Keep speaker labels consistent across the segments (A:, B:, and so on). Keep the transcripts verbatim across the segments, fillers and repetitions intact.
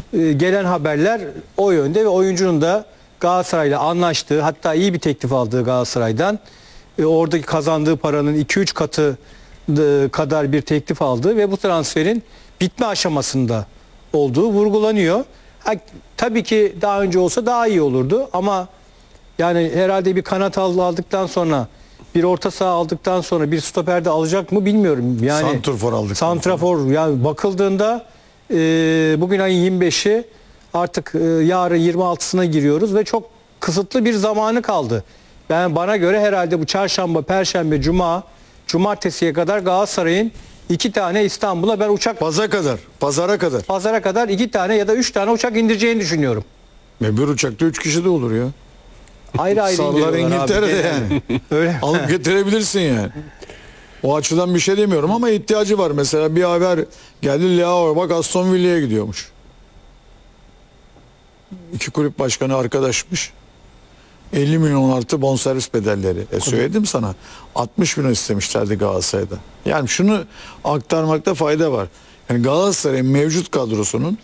A: e, gelen haberler o yönde ve oyuncunun da Galatasaray'la anlaştığı, hatta iyi bir teklif aldığı Galatasaray'dan, e, oradaki kazandığı paranın iki üç katı e, kadar bir teklif aldığı ve bu transferin bitme aşamasında olduğu vurgulanıyor. Ha, tabii ki daha önce olsa daha iyi olurdu ama yani herhalde bir kanat aldıktan sonra, bir orta saha aldıktan sonra bir stoper de alacak mı bilmiyorum. Yani
B: Santrfor aldık.
A: Santrafor, yani bakıldığında e, bugün ayın yirmi beşi, artık e, yarın yirmi altısına giriyoruz ve çok kısıtlı bir zamanı kaldı. Ben bana göre herhalde bu çarşamba, perşembe, cuma, cumartesiye kadar Galatasaray'ın iki tane İstanbul'a ben uçak
B: Paza kadar, pazara kadar.
A: pazara kadar iki tane ya da üç tane uçak indireceğini düşünüyorum.
B: Ve bir uçakta üç kişi de olur ya.
A: Ayrı ayrı
B: Sarılar
A: indiriyorlar abi.
B: İngiltere'de yani.
A: Öyle.
B: Alıp getirebilirsin yani. O açıdan bir şey demiyorum ama ihtiyacı var. Mesela bir haber geldi, Leao bak Aston Villa'ya gidiyormuş. İki kulüp başkanı arkadaşmış. elli milyon artı bonservis bedelleri. E söyledim sana. altmış milyon istemişlerdi Galatasaray'da. Yani şunu aktarmakta fayda var. Yani Galatasaray'ın mevcut kadrosunun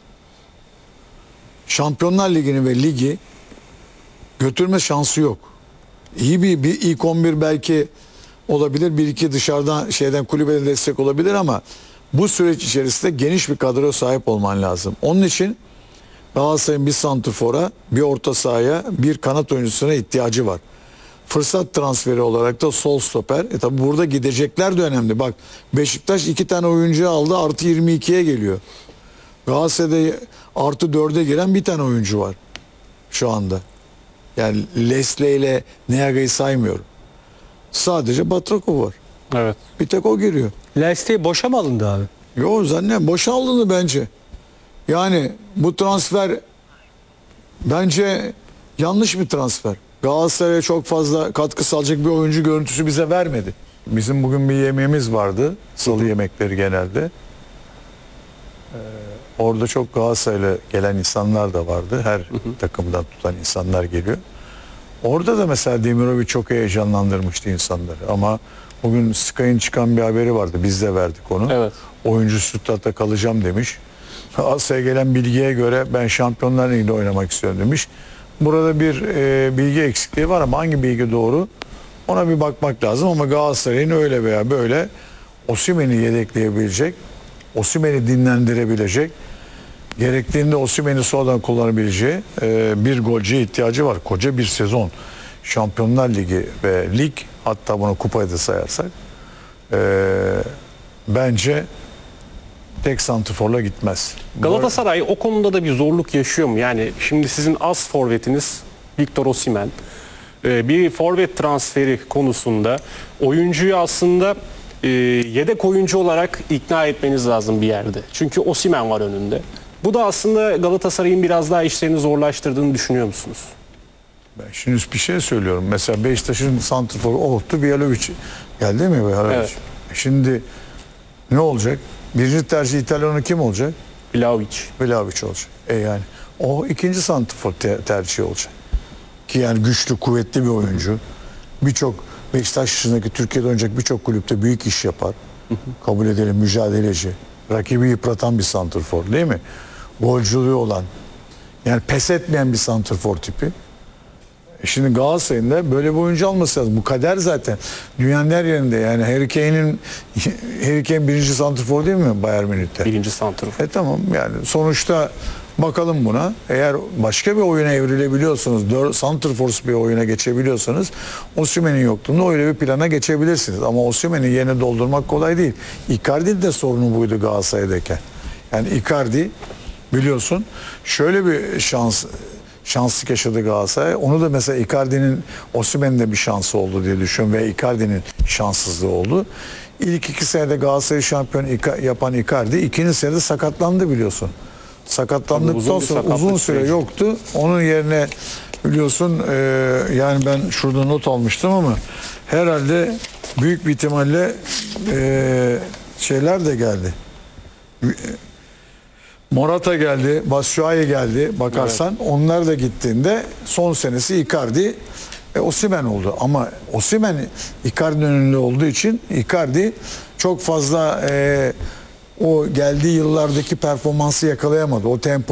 B: Şampiyonlar Ligi'ni ve ligi götürme şansı yok. İyi bir, bir ilk on bir belki olabilir. Bir iki dışarıdan şeyden kulübeden destek olabilir ama bu süreç içerisinde geniş bir kadroya sahip olman lazım. Onun için Galatasaray'ın bir santrfora, bir orta sahaya, bir kanat oyuncusuna ihtiyacı var. Fırsat transferi olarak da sol stoper. E tabi burada gidecekler de önemli. Bak Beşiktaş iki tane oyuncu aldı, artı yirmi ikiye geliyor. Galatasaray'da artı dörde giren bir tane oyuncu var şu anda. Yani Leslie ile Neaga'yı saymıyorum. Sadece Batrakov var.
C: Evet.
B: Bir tek o giriyor.
A: Leicester boşa mı alındı abi?
B: Yo zannem boşa alındı bence. Yani bu transfer bence yanlış bir transfer. Galatasaray'a çok fazla katkı sağlayacak bir oyuncu görüntüsü bize vermedi. Bizim bugün bir yemeğimiz vardı. Salı yemekleri genelde. Ee, orada çok Galatasaray'la gelen insanlar da vardı. Her hı hı. takımdan tutan insanlar geliyor. Orada da mesela Demirovic çok heyecanlandırmıştı insanları. Ama bugün Sky'ın çıkan bir haberi vardı. Biz de verdik onu.
C: Evet.
B: Oyuncu Stuttgart'ta kalacağım demiş. Asya'ya gelen bilgiye göre ben Şampiyonlar Ligi'nde oynamak istiyorum demiş. Burada bir e, bilgi eksikliği var ama hangi bilgi doğru? Ona bir bakmak lazım ama Galatasaray'ın öyle veya böyle Osimhen'i yedekleyebilecek, Osimhen'i dinlendirebilecek, gerektiğinde Osimhen'i sonradan kullanabileceği e, bir golcüye ihtiyacı var. Koca bir sezon Şampiyonlar Ligi ve lig, hatta bunu kupayı da sayarsak e, bence tek santrforla gitmez.
C: Galatasaray o konuda da bir zorluk yaşıyor mu? Yani şimdi sizin as forvetiniz Victor Osimhen. Ee, bir forvet transferi konusunda oyuncuyu aslında e, yedek oyuncu olarak ikna etmeniz lazım bir yerde. Çünkü Osimhen var önünde. Bu da aslında Galatasaray'ın biraz daha işlerini zorlaştırdığını düşünüyor musunuz?
B: Ben şimdi bir şey söylüyorum. Mesela Beşiktaş'ın santrforu Ohtu Vjalovic geldi mi? Vjalovic?
C: Evet.
B: Şimdi ne olacak? Birinci tercih İtalyanı kim olacak?
C: Vlahovic.
B: Vlahovic olacak. E yani o ikinci santrfor te- tercihi olacak. Ki yani güçlü, kuvvetli bir oyuncu. Birçok Beşiktaş dışındaki Türkiye'de oynayacak birçok kulüpte büyük iş yapar. Kabul edelim, mücadeleci. Rakibi yıpratan bir santrfor değil mi? Golcülüğü olan, yani pes etmeyen bir santrfor tipi. E şimdi Galatasaray'ın da böyle bir oyuncu alması lazım. Bu kader zaten. Dünyanın her yerinde yani Harry Kane'in Harry Kane birinci santrfor değil mi Bayern Münih'te?
C: Birinci santrfor.
B: E tamam yani sonuçta bakalım buna. Eğer başka bir oyuna evrilebiliyorsanız, dört santrfor bir oyuna geçebiliyorsanız Osimhen'in yokluğunda öyle bir plana geçebilirsiniz. Ama Osimhen'in yerini doldurmak kolay değil. Icardi'nin de sorunu buydu Galatasaray'dayken. Yani Icardi biliyorsun şöyle bir şans şanslık yaşadı Galatasaray. Onu da mesela Icardi'nin Osimhen'in de bir şansı oldu diye düşünüyorum ve Icardi'nin şanssızlığı oldu. İlk iki senede Galatasaray'ı şampiyon yapan Icardi ikinci senede sakatlandı biliyorsun. Sakatlandıktan sonra uzun süre süreci. yoktu. Onun yerine biliyorsun e, yani ben şurada not almıştım ama herhalde büyük bir ihtimalle e, şeyler de geldi. Morata geldi, Batshuayi geldi bakarsan. Evet. Onlar da gittiğinde son senesi Icardi, e, Osimhen oldu. Ama Osimhen Icardi'nin önünde olduğu için Icardi çok fazla e, o geldiği yıllardaki performansı yakalayamadı. O tempo